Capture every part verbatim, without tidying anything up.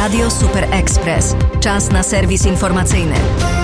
Radio Super Express. Czas na serwis informacyjny.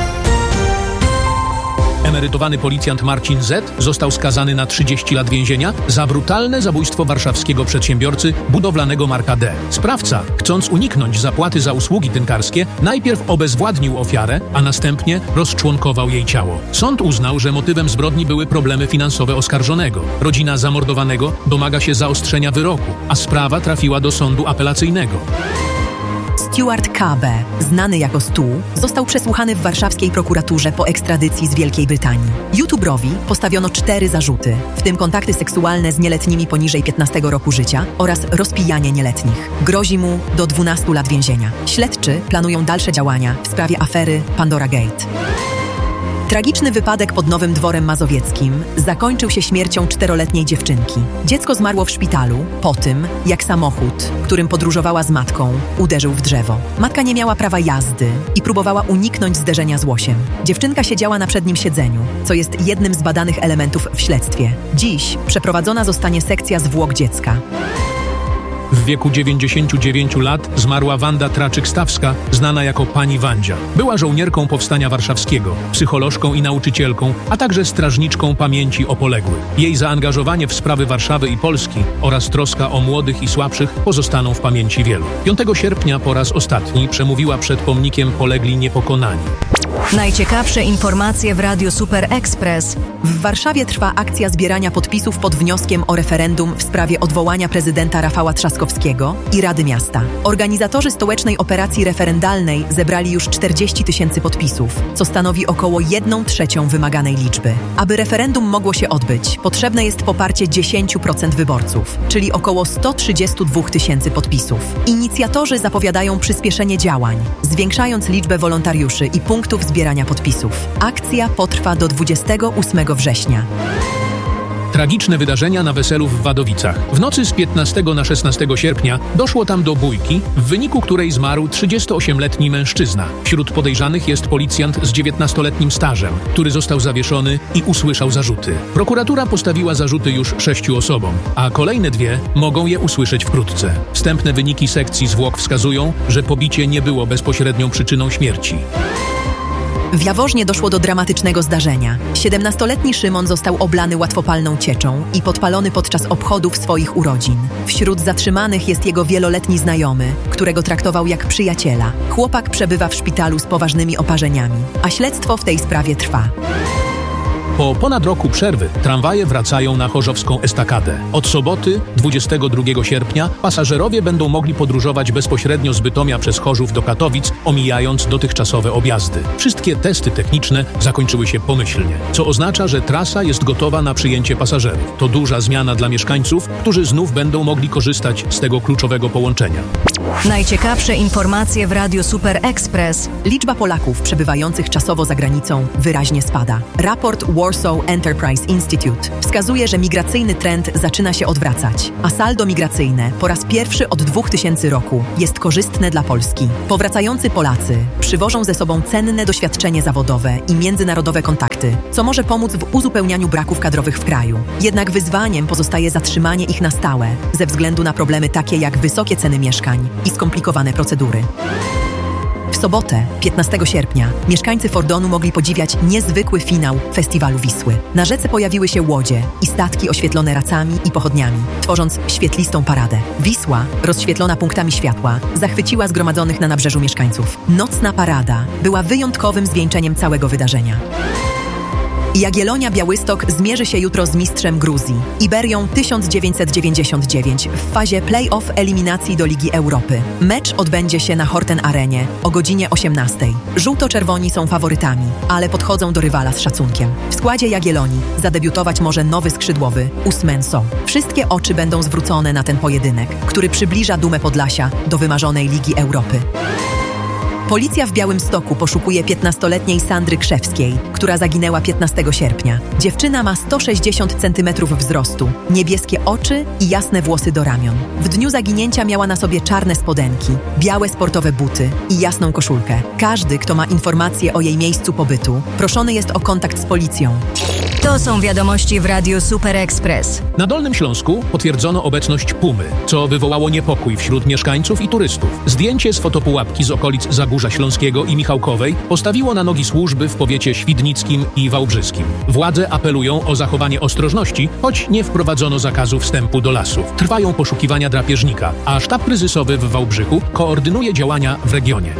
Emerytowany policjant Marcin Z. został skazany na trzydzieści lat więzienia za brutalne zabójstwo warszawskiego przedsiębiorcy budowlanego Marka D. Sprawca, chcąc uniknąć zapłaty za usługi tynkarskie, najpierw obezwładnił ofiarę, a następnie rozczłonkował jej ciało. Sąd uznał, że motywem zbrodni były problemy finansowe oskarżonego. Rodzina zamordowanego domaga się zaostrzenia wyroku, a sprawa trafiła do sądu apelacyjnego. Stuart K B, znany jako Stu, został przesłuchany w warszawskiej prokuraturze po ekstradycji z Wielkiej Brytanii. YouTuberowi postawiono cztery zarzuty, w tym kontakty seksualne z nieletnimi poniżej piętnastego roku życia oraz rozpijanie nieletnich. Grozi mu do dwunastu lat więzienia. Śledczy planują dalsze działania w sprawie afery Pandora Gate. Tragiczny wypadek pod Nowym Dworem Mazowieckim zakończył się śmiercią czteroletniej dziewczynki. Dziecko zmarło w szpitalu po tym, jak samochód, którym podróżowała z matką, uderzył w drzewo. Matka nie miała prawa jazdy i próbowała uniknąć zderzenia z łosiem. Dziewczynka siedziała na przednim siedzeniu, co jest jednym z badanych elementów w śledztwie. Dziś przeprowadzona zostanie sekcja zwłok dziecka. W wieku dziewięćdziesięciu dziewięciu lat zmarła Wanda Traczyk-Stawska, znana jako Pani Wandzia. Była żołnierką Powstania Warszawskiego, psycholożką i nauczycielką, a także strażniczką pamięci o poległych. Jej zaangażowanie w sprawy Warszawy i Polski oraz troska o młodych i słabszych pozostaną w pamięci wielu. piątego sierpnia po raz ostatni przemówiła przed pomnikiem Polegli Niepokonani. Najciekawsze informacje w Radiu Super Express. W Warszawie trwa akcja zbierania podpisów pod wnioskiem o referendum w sprawie odwołania prezydenta Rafała Trzaskowskiego i Rady Miasta. Organizatorzy stołecznej operacji referendalnej zebrali już czterdzieści tysięcy podpisów, co stanowi około jedną trzecią wymaganej liczby. Aby referendum mogło się odbyć, potrzebne jest poparcie dziesięć procent wyborców, czyli około sto trzydzieści dwa tysięcy podpisów. Inicjatorzy zapowiadają przyspieszenie działań, zwiększając liczbę wolontariuszy i punktów zbierania podpisów. Akcja potrwa do dwudziestego ósmego września. Tragiczne wydarzenia na weselu w Wadowicach. W nocy z piętnastego na szesnastego sierpnia doszło tam do bójki, w wyniku której zmarł trzydziestoośmioletni mężczyzna. Wśród podejrzanych jest policjant z dziewiętnastoletnim stażem, który został zawieszony i usłyszał zarzuty. Prokuratura postawiła zarzuty już sześciu osobom, a kolejne dwie mogą je usłyszeć wkrótce. Wstępne wyniki sekcji zwłok wskazują, że pobicie nie było bezpośrednią przyczyną śmierci. W Jaworznie doszło do dramatycznego zdarzenia. siedemnastoletni Szymon został oblany łatwopalną cieczą i podpalony podczas obchodów swoich urodzin. Wśród zatrzymanych jest jego wieloletni znajomy, którego traktował jak przyjaciela. Chłopak przebywa w szpitalu z poważnymi oparzeniami, a śledztwo w tej sprawie trwa. Po ponad roku przerwy tramwaje wracają na chorzowską estakadę. Od soboty, dwudziestego drugiego sierpnia, pasażerowie będą mogli podróżować bezpośrednio z Bytomia przez Chorzów do Katowic, omijając dotychczasowe objazdy. Wszystkie testy techniczne zakończyły się pomyślnie, co oznacza, że trasa jest gotowa na przyjęcie pasażerów. To duża zmiana dla mieszkańców, którzy znów będą mogli korzystać z tego kluczowego połączenia. Najciekawsze informacje w Radiu Super Express. Liczba Polaków przebywających czasowo za granicą wyraźnie spada. Raport Warsaw Enterprise Institute wskazuje, że migracyjny trend zaczyna się odwracać, a saldo migracyjne po raz pierwszy od dwóch tysięcy roku jest korzystne dla Polski. Powracający Polacy przywożą ze sobą cenne doświadczenie zawodowe i międzynarodowe kontakty, co może pomóc w uzupełnianiu braków kadrowych w kraju. Jednak wyzwaniem pozostaje zatrzymanie ich na stałe, ze względu na problemy takie jak wysokie ceny mieszkań i skomplikowane procedury. W sobotę, piętnastego sierpnia, mieszkańcy Fordonu mogli podziwiać niezwykły finał Festiwalu Wisły. Na rzece pojawiły się łodzie i statki oświetlone racami i pochodniami, tworząc świetlistą paradę. Wisła, rozświetlona punktami światła, zachwyciła zgromadzonych na nabrzeżu mieszkańców. Nocna parada była wyjątkowym zwieńczeniem całego wydarzenia. Jagiellonia Białystok zmierzy się jutro z mistrzem Gruzji, Iberią tysiąc dziewięćset dziewięćdziesiąt dziewięć, w fazie play-off eliminacji do Ligi Europy. Mecz odbędzie się na Horten Arenie o godzinie osiemnastej. Żółto-czerwoni są faworytami, ale podchodzą do rywala z szacunkiem. W składzie Jagiellonii zadebiutować może nowy skrzydłowy Ousmane Sow. Wszystkie oczy będą zwrócone na ten pojedynek, który przybliża dumę Podlasia do wymarzonej Ligi Europy. Policja w Białymstoku poszukuje piętnastoletniej Sandry Krzewskiej, która zaginęła piętnastego sierpnia. Dziewczyna ma sto sześćdziesiąt centymetrów wzrostu, niebieskie oczy i jasne włosy do ramion. W dniu zaginięcia miała na sobie czarne spodenki, białe sportowe buty i jasną koszulkę. Każdy, kto ma informacje o jej miejscu pobytu, proszony jest o kontakt z policją. To są wiadomości w Radiu Super Express. Na Dolnym Śląsku potwierdzono obecność pumy, co wywołało niepokój wśród mieszkańców i turystów. Zdjęcie z fotopułapki z okolic Zagórza Śląskiego i Michałkowej postawiło na nogi służby w powiecie świdnickim i wałbrzyskim. Władze apelują o zachowanie ostrożności, choć nie wprowadzono zakazu wstępu do lasów. Trwają poszukiwania drapieżnika, a sztab kryzysowy w Wałbrzychu koordynuje działania w regionie.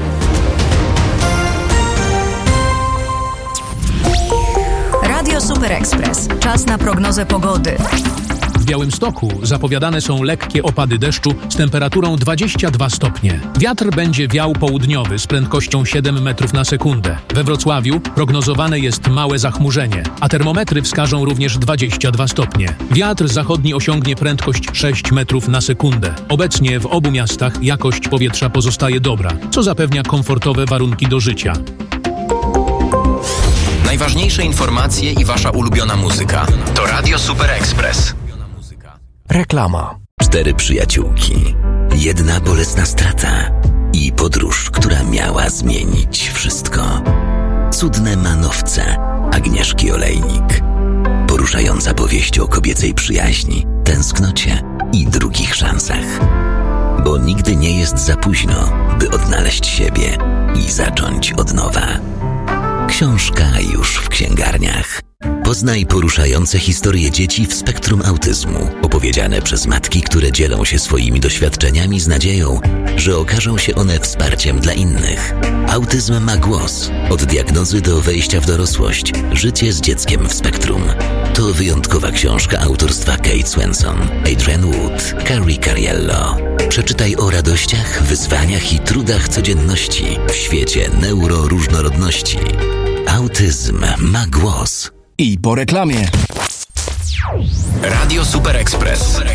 Radio Super Express. Czas na prognozę pogody. W Białymstoku zapowiadane są lekkie opady deszczu z temperaturą dwadzieścia dwa stopnie. Wiatr będzie wiał południowy z prędkością siedem metrów na sekundę. We Wrocławiu prognozowane jest małe zachmurzenie, a termometry wskażą również dwadzieścia dwa stopnie. Wiatr zachodni osiągnie prędkość sześć metrów na sekundę. Obecnie w obu miastach jakość powietrza pozostaje dobra, co zapewnia komfortowe warunki do życia. Najważniejsze informacje i wasza ulubiona muzyka to Radio Super Express. Reklama. Cztery przyjaciółki, jedna bolesna strata i podróż, która miała zmienić wszystko. Cudne manowce Agnieszki Olejnik. Poruszająca powieść o kobiecej przyjaźni, tęsknocie i drugich szansach. Bo nigdy nie jest za późno, by odnaleźć siebie i zacząć od nowa. Książka już w księgarniach. Poznaj poruszające historie dzieci w spektrum autyzmu, opowiedziane przez matki, które dzielą się swoimi doświadczeniami z nadzieją, że okażą się one wsparciem dla innych. Autyzm ma głos. Od diagnozy do wejścia w dorosłość. Życie z dzieckiem w spektrum. To wyjątkowa książka autorstwa Kate Swenson, Adrienne Wood, Carrie Cariello. Przeczytaj o radościach, wyzwaniach i trudach codzienności w świecie neuroróżnorodności. Autyzm ma głos. I po reklamie. Radio Super Express.